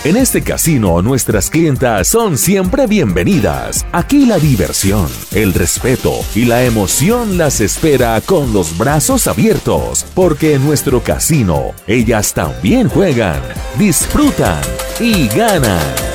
En este casino, nuestras clientas son siempre bienvenidas. Aquí la diversión, el respeto y la emoción las espera con los brazos abiertos, porque en nuestro casino, ellas también juegan, disfrutan y ganan.